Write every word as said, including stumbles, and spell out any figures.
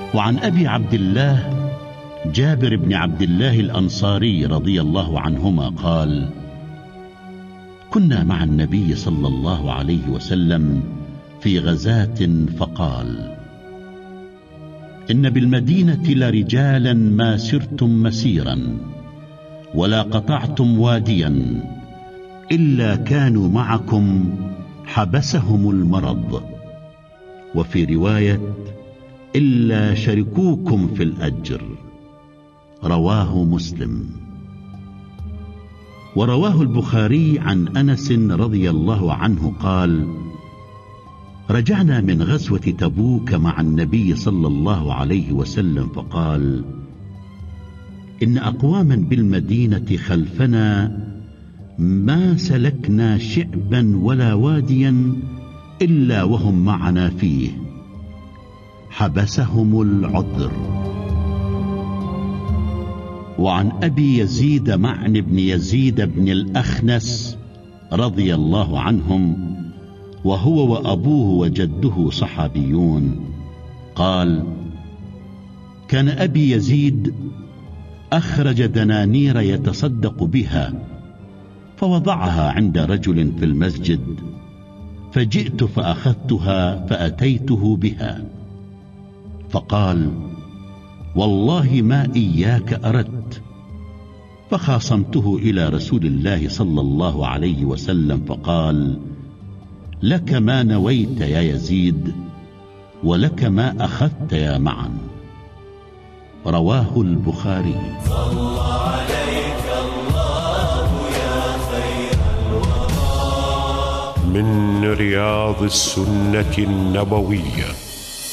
وعن أبي عبد الله جابر بن عبد الله الأنصاري رضي الله عنهما قال: كنا مع النبي صلى الله عليه وسلم في غزاة فقال: إن بالمدينة لرجالا ما سرتم مسيرا ولا قطعتم واديا إلا كانوا معكم حبسهم المرض، وفي رواية إلا شركوكم في الأجر. رواه مسلم. ورواه البخاري عن أنس رضي الله عنه قال: رجعنا من غزوة تبوك مع النبي صلى الله عليه وسلم فقال: إن أقواما بالمدينة خلفنا ما سلكنا شعبا ولا واديا إلا وهم معنا فيه، حبسهم العذر. وعن أبي يزيد معن بن يزيد بن الأخنس رضي الله عنهم، وهو وأبوه وجده صحابيون، قال: كان أبي يزيد أخرج دنانير يتصدق بها فوضعها عند رجل في المسجد، فجئت فأخذتها فأتيته بها فقال: والله ما إياك أردت. فخاصمته إلى رسول الله صلى الله عليه وسلم فقال: لك ما نويت يا يزيد، ولك ما أخذت يا معن. رواه البخاري. صلى عليك الله يا خير الورى. من رياض السنة النبوية.